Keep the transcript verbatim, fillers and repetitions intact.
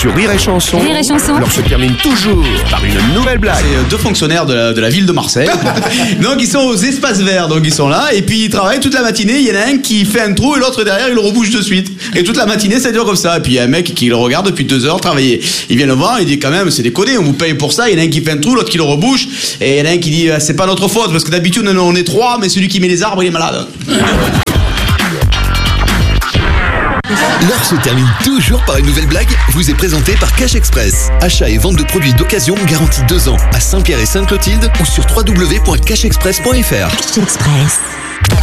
Sur Rire et Chanson, Rire et Chanson. l'heure se termine toujours par une nouvelle blague. C'est deux fonctionnaires de la, de la ville de Marseille. Donc ils sont aux espaces verts, donc ils sont là, et puis ils travaillent toute la matinée. Il y en a un qui fait un trou et l'autre derrière il le rebouche de suite. Et toute la matinée ça dure comme ça. Et puis il y a un mec qui le regarde depuis deux heures travailler. Il vient le voir, il dit quand même c'est déconné, on vous paye pour ça. Il y en a un qui fait un trou, l'autre qui le rebouche, et il y en a un qui dit c'est pas notre faute parce que d'habitude on est trois, mais celui qui met les arbres il est malade. L'heure se termine toujours par une nouvelle blague, vous est présentée par Cash Express. Achat et vente de produits d'occasion garantis deux ans à Saint-Pierre et Sainte-Clotilde ou sur w w w point cash express point f r. Cash Express.